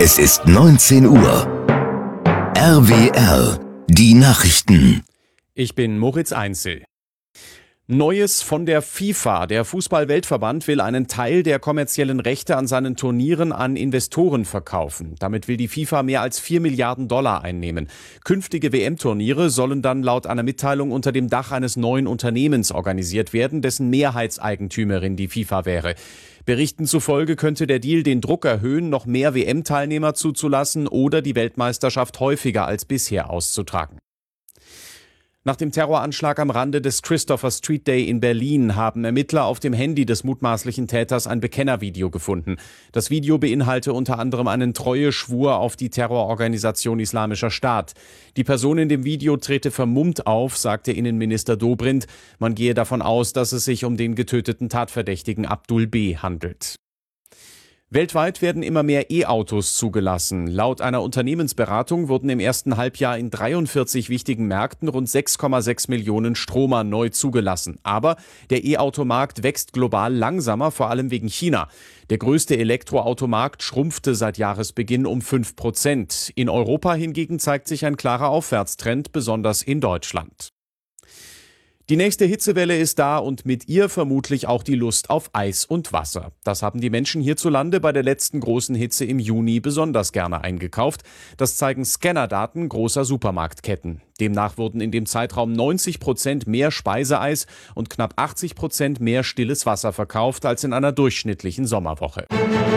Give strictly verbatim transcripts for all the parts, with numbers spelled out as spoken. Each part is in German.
Es ist neunzehn Uhr. R W R, die Nachrichten. Ich bin Moritz Einzel. Neues von der FIFA. Der Fußball-Weltverband will einen Teil der kommerziellen Rechte an seinen Turnieren an Investoren verkaufen. Damit will die FIFA mehr als vier Milliarden Dollar einnehmen. Künftige W M-Turniere sollen dann laut einer Mitteilung unter dem Dach eines neuen Unternehmens organisiert werden, dessen Mehrheitseigentümerin die FIFA wäre. Berichten zufolge könnte der Deal den Druck erhöhen, noch mehr W M-Teilnehmer zuzulassen oder die Weltmeisterschaft häufiger als bisher auszutragen. Nach dem Terroranschlag am Rande des Christopher Street Day in Berlin haben Ermittler auf dem Handy des mutmaßlichen Täters ein Bekennervideo gefunden. Das Video beinhalte unter anderem einen Treueschwur auf die Terrororganisation Islamischer Staat. Die Person in dem Video trete vermummt auf, sagte Innenminister Dobrindt. Man gehe davon aus, dass es sich um den getöteten Tatverdächtigen Abdul B. handelt. Weltweit werden immer mehr E-Autos zugelassen. Laut einer Unternehmensberatung wurden im ersten Halbjahr in dreiundvierzig wichtigen Märkten rund sechs Komma sechs Millionen Stromer neu zugelassen. Aber der E-Automarkt wächst global langsamer, vor allem wegen China. Der größte Elektroautomarkt schrumpfte seit Jahresbeginn um fünf Prozent. In Europa hingegen zeigt sich ein klarer Aufwärtstrend, besonders in Deutschland. Die nächste Hitzewelle ist da und mit ihr vermutlich auch die Lust auf Eis und Wasser. Das haben die Menschen hierzulande bei der letzten großen Hitze im Juni besonders gerne eingekauft. Das zeigen Scannerdaten großer Supermarktketten. Demnach wurden in dem Zeitraum neunzig Prozent mehr Speiseeis und knapp achtzig Prozent mehr stilles Wasser verkauft als in einer durchschnittlichen Sommerwoche.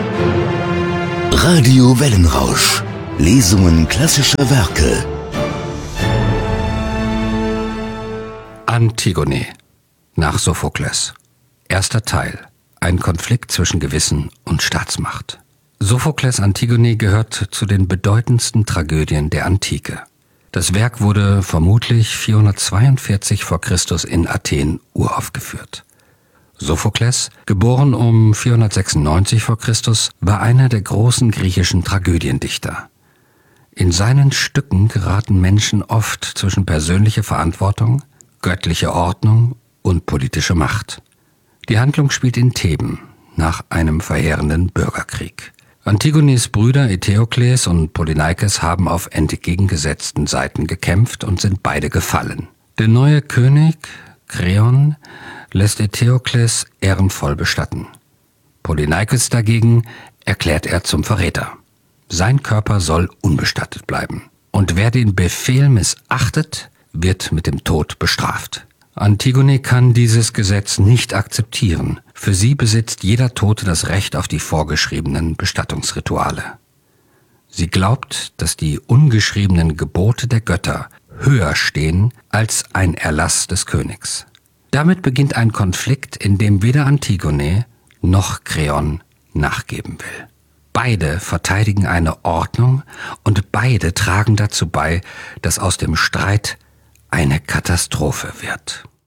Radio Wellenrausch. Lesungen klassischer Werke. Antigone nach Sophokles. Erster Teil. Ein Konflikt zwischen Gewissen und Staatsmacht. Sophokles Antigone gehört zu den bedeutendsten Tragödien der Antike. Das Werk wurde vermutlich vierhundertzweiundvierzig vor Christus in Athen uraufgeführt. Sophokles, geboren um vierhundertsechsundneunzig vor Christus, war einer der großen griechischen Tragödiendichter. In seinen Stücken geraten Menschen oft zwischen persönlicher Verantwortung, göttliche Ordnung und politische Macht. Die Handlung spielt in Theben, nach einem verheerenden Bürgerkrieg. Antigones Brüder Eteokles und Polyneikes haben auf entgegengesetzten Seiten gekämpft und sind beide gefallen. Der neue König, Kreon, lässt Eteokles ehrenvoll bestatten. Polyneikes dagegen erklärt er zum Verräter. Sein Körper soll unbestattet bleiben. Und wer den Befehl missachtet, wird mit dem Tod bestraft. Antigone kann dieses Gesetz nicht akzeptieren. Für sie besitzt jeder Tote das Recht auf die vorgeschriebenen Bestattungsrituale. Sie glaubt, dass die ungeschriebenen Gebote der Götter höher stehen als ein Erlass des Königs. Damit beginnt ein Konflikt, in dem weder Antigone noch Kreon nachgeben will. Beide verteidigen eine Ordnung und beide tragen dazu bei, dass aus dem Streit eine Katastrophe wird.